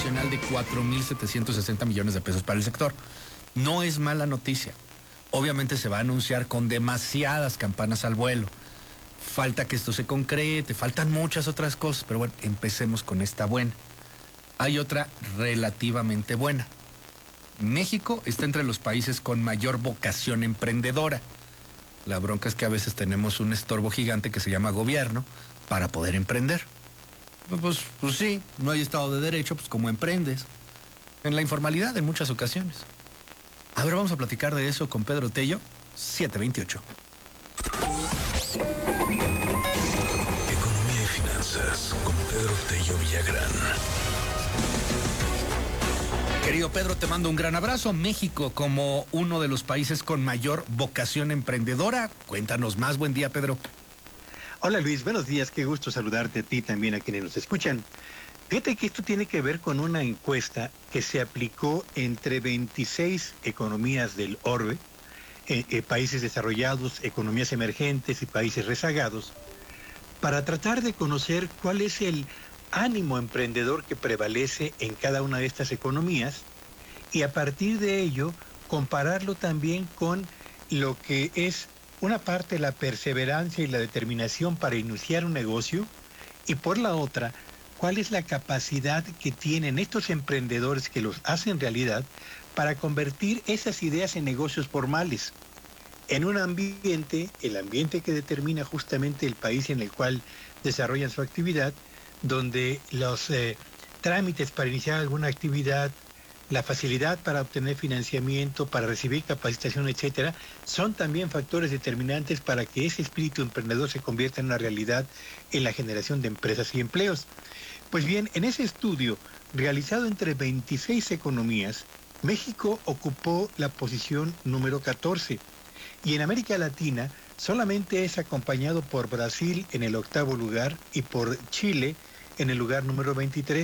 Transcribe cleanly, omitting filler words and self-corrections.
nacional de 4.760 millones de pesos para el sector. No es mala noticia. Obviamente se va a anunciar con demasiadas campanas al vuelo. Falta que esto se concrete, faltan muchas otras cosas, pero bueno, empecemos con esta buena. Hay otra relativamente buena. México está entre los países con mayor vocación emprendedora. La bronca es que a veces tenemos un estorbo gigante que se llama gobierno para poder emprender. Pues sí, no hay Estado de Derecho, pues ¿cómo emprendes? En la informalidad en muchas ocasiones. A ver, vamos a platicar de eso con Pedro Tello, 728. Economía y finanzas con Pedro Tello Villagrán. Querido Pedro, te mando un gran abrazo. México como uno de los países con mayor vocación emprendedora. Cuéntanos más. Buen día, Pedro. Hola Luis, buenos días. Qué gusto saludarte a ti también, a quienes nos escuchan. Fíjate que esto tiene que ver con una encuesta que se aplicó entre 26 economías del orbe, países desarrollados, economías emergentes y países rezagados, para tratar de conocer cuál es el ánimo emprendedor que prevalece en cada una de estas economías y a partir de ello compararlo también con lo que es una parte la perseverancia y la determinación para iniciar un negocio y por la otra, cuál es la capacidad que tienen estos emprendedores que los hacen realidad para convertir esas ideas en negocios formales. En un ambiente, el ambiente que determina justamente el país en el cual desarrollan su actividad, donde los trámites para iniciar alguna actividad, la facilidad para obtener financiamiento, para recibir capacitación, etcétera, son también factores determinantes para que ese espíritu emprendedor se convierta en una realidad en la generación de empresas y empleos. Pues bien, en ese estudio, realizado entre 26 economías, México ocupó la posición número 14 y en América Latina solamente es acompañado por Brasil en el 8º lugar y por Chile en el lugar número 23.